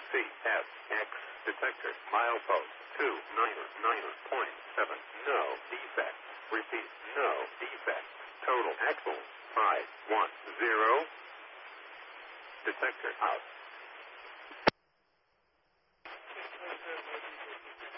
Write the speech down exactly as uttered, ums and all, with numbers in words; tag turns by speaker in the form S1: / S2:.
S1: C S X detector milepost two nine nine point seven. No defect. Repeat. No defect. Total axle five one zero. Detector out.